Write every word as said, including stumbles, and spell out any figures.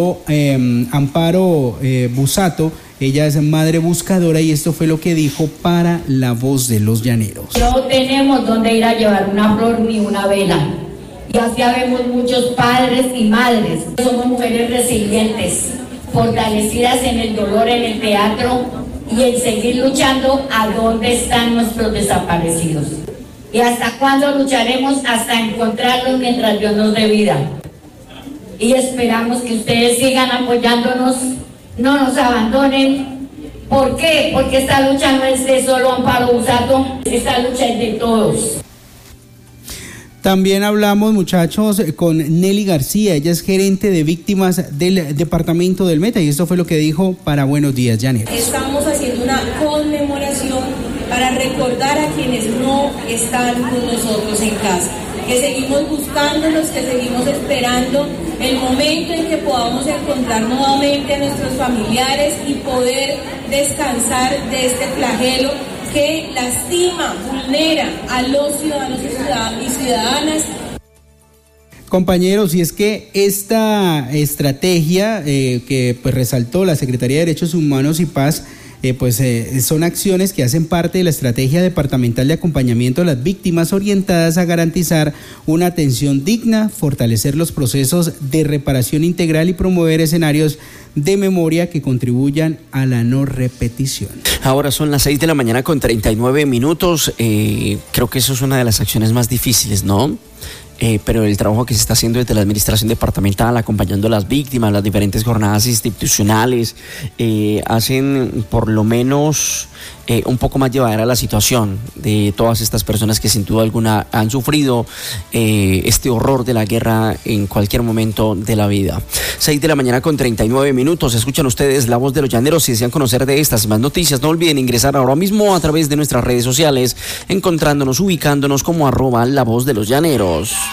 Eh, Amparo eh, Busato, ella es madre buscadora y esto fue lo que dijo para La Voz de los Llaneros. No tenemos dónde ir a llevar una flor ni una vela. Ya sabemos muchos padres y madres. Somos mujeres resilientes, fortalecidas en el dolor, en el teatro y en seguir luchando a dónde están nuestros desaparecidos. ¿Y hasta cuándo lucharemos? Hasta encontrarlos mientras Dios nos dé vida. Y esperamos que ustedes sigan apoyándonos, no nos abandonen. ¿Por qué? Porque esta lucha no es de solo Amparo Busato, esta lucha es de todos. También hablamos, muchachos, con Nelly García, ella es gerente de víctimas del departamento del Meta y esto fue lo que dijo para Buenos Días Llaneros. Estamos haciendo una conmemoración para recordar a quienes no están con nosotros en casa, que seguimos buscándolos, que seguimos esperando el momento en que podamos encontrar nuevamente a nuestros familiares y poder descansar de este flagelo que lastima, vulnera a los ciudadanos y ciudadanas. Compañeros, y es que esta estrategia eh, que pues resaltó la Secretaría de Derechos Humanos y Paz, eh, pues eh, son acciones que hacen parte de la estrategia departamental de acompañamiento a las víctimas orientadas a garantizar una atención digna, fortalecer los procesos de reparación integral y promover escenarios de memoria que contribuyan a la no repetición. Ahora son las seis de la mañana con treinta y nueve minutos. Eh, creo que eso es una de las acciones más difíciles, ¿no? Eh, pero el trabajo que se está haciendo desde la administración departamental, acompañando a las víctimas, las diferentes jornadas institucionales, eh, hacen por lo menos eh, un poco más llevadera la situación de todas estas personas que sin duda alguna han sufrido eh, este horror de la guerra en cualquier momento de la vida. seis de la mañana con treinta y nueve minutos. Escuchan ustedes La Voz de los Llaneros. Si desean conocer de estas y más noticias, no olviden ingresar ahora mismo a través de nuestras redes sociales, encontrándonos, ubicándonos como arroba La Voz de los Llaneros.